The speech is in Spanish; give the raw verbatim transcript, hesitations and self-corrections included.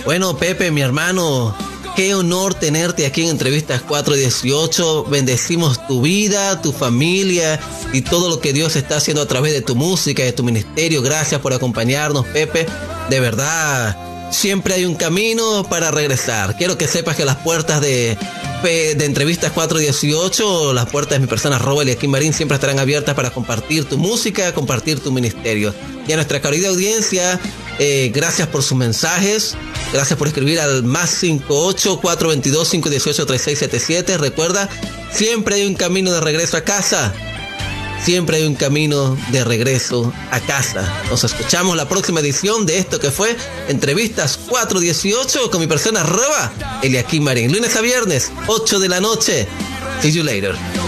Bueno, Pepe, mi hermano, qué honor tenerte aquí en Entrevistas cuatro dieciocho. Bendecimos tu vida, tu familia y todo lo que Dios está haciendo a través de tu música, de tu ministerio. Gracias por acompañarnos, Pepe. De verdad, siempre hay un camino para regresar. Quiero que sepas que las puertas de, de Entrevistas cuatro dieciocho, las puertas de mi persona, Robert y aquí Marín, siempre estarán abiertas para compartir tu música, compartir tu ministerio. Y a nuestra querida audiencia, eh, gracias por sus mensajes. Gracias por escribir al más cinco ocho, cuatro dos dos, cinco uno ocho, tres seis siete siete. Recuerda, siempre hay un camino de regreso a casa. Siempre hay un camino de regreso a casa. Nos escuchamos la próxima edición de esto que fue Entrevistas cuatro dieciocho con mi persona arroba Eliakim Marín. Lunes a viernes, ocho de la noche. See you later.